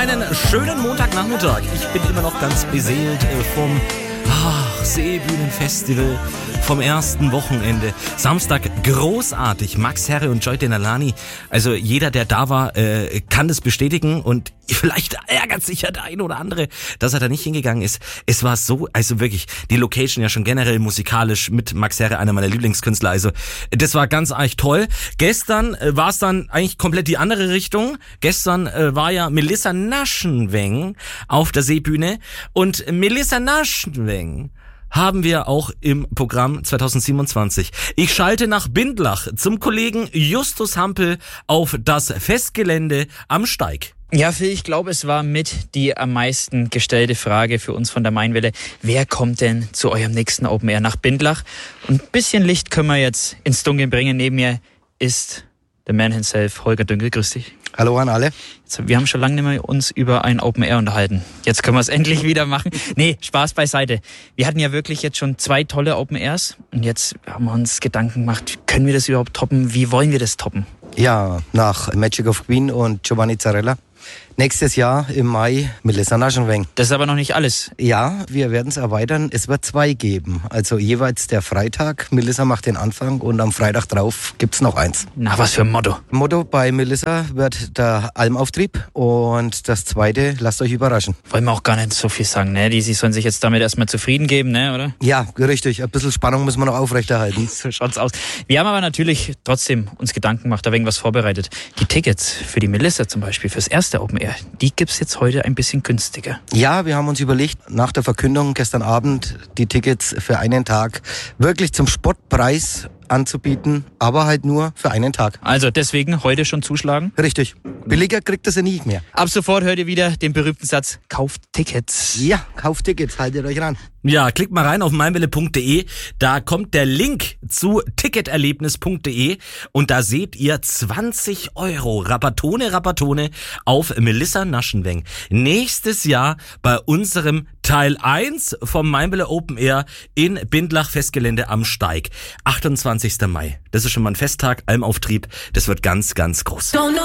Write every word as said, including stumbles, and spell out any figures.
einen schönen Montagnachmittag. Ich bin immer noch ganz beseelt äh, vom ach, Seebühnenfestival vom ersten Wochenende. Samstag großartig. Max Herre und Joy Denalani. Also jeder, der da war, äh, kann das bestätigen und vielleicht ärgert sich ja der eine oder andere, dass er da nicht hingegangen ist. Es war so, also wirklich, die Location ja schon generell musikalisch mit Max Herre, einer meiner Lieblingskünstler. Also das war ganz echt toll. Gestern äh, war es dann eigentlich komplett die andere Richtung. Gestern äh, war ja Melissa Naschenweng auf der Seebühne und Melissa Naschenweng haben wir auch im Programm zwanzig siebenundzwanzig. Ich schalte nach Bindlach zum Kollegen Justus Hampel auf das Festgelände am Steig. Ja, Phil, ich glaube, es war mit die am meisten gestellte Frage für uns von der Mainwelle. Wer kommt denn zu eurem nächsten Open Air nach Bindlach? Und ein bisschen Licht können wir jetzt ins Dunkeln bringen. Neben mir ist der Man himself, Holger Dünkel. Grüß dich. Hallo an alle. Jetzt, wir haben schon lange nicht mehr uns über ein Open Air unterhalten. Jetzt können wir es endlich wieder machen. Nee, Spaß beiseite. Wir hatten ja wirklich jetzt schon zwei tolle Open Airs. Und jetzt haben wir uns Gedanken gemacht, können wir das überhaupt toppen? Wie wollen wir das toppen? Ja, nach Magic of Queen und Giovanni Zarella. Nächstes Jahr im Mai Melissa Naschenweng. Das ist aber noch nicht alles. Ja, wir werden es erweitern. Es wird zwei geben. Also jeweils der Freitag. Melissa macht den Anfang und am Freitag drauf gibt's noch eins. Na, was für ein Motto. Motto bei Melissa wird der Almauftrieb und das zweite, lasst euch überraschen. Wollen wir auch gar nicht so viel sagen, ne? Die sie sollen sich jetzt damit erstmal zufrieden geben, ne, oder? Ja, richtig. Ein bisschen Spannung müssen wir noch aufrechterhalten. So schaut's aus. Wir haben aber natürlich trotzdem uns Gedanken gemacht, da irgendwas vorbereitet. Die Tickets für die Melissa zum Beispiel, fürs erste Open Air, die gibt's jetzt heute ein bisschen günstiger. Ja, wir haben uns überlegt, nach der Verkündung gestern Abend die Tickets für einen Tag wirklich zum Spottpreis anzubieten, aber halt nur für einen Tag. Also deswegen heute schon zuschlagen? Richtig. Billiger kriegt das ja nie mehr. Ab sofort hört ihr wieder den berühmten Satz, kauft Tickets. Ja, kauft Tickets, haltet euch ran. Ja, klickt mal rein auf meinwelle punkt de, da kommt der Link zu ticketerlebnis punkt de und da seht ihr zwanzig Euro Rabattone, Rabattone auf Melissa Naschenweng. Nächstes Jahr bei unserem Teil eins vom Mainwelle Open Air in Bindlach Festgelände am Steig. achtundzwanzigster Mai. Das ist schon mal ein Festtag, Almauftrieb. Das wird ganz, ganz groß.